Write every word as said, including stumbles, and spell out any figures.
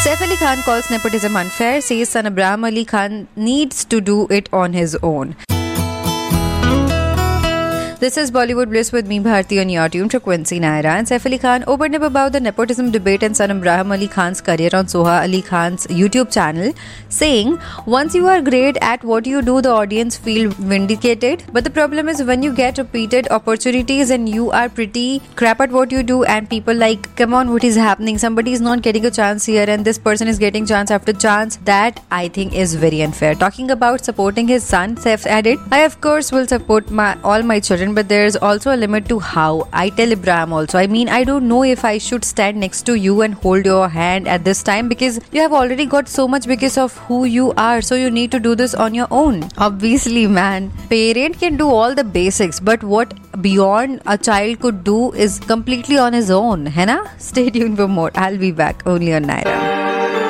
Saif Ali Khan calls nepotism unfair, says son Abraham Ali Khan needs to do it on his own. This is Bollywood Bliss with me, Bharti, on your tune to Quincy Naira. And Saif Ali Khan opened up about the nepotism debate and son Abraham Ali Khan's career on Soha Ali Khan's YouTube channel, saying, once you are great at what you do, the audience feel vindicated. But the problem is when you get repeated opportunities and you are pretty crap at what you do and people like, come on, what is happening? Somebody is not getting a chance here and this person is getting chance after chance. That I think is very unfair. Talking about supporting his son, Saif added, I of course will support my all my children, but there's also a limit to how. I tell Abraham also, I mean, I don't know if I should stand next to you and hold your hand at this time because you have already got so much because of who you are, so you need to do this on your own. Obviously, man, parent can do all the basics, but what beyond a child could do is completely on his own, hai na? Stay tuned for more. I'll be back only on Naira.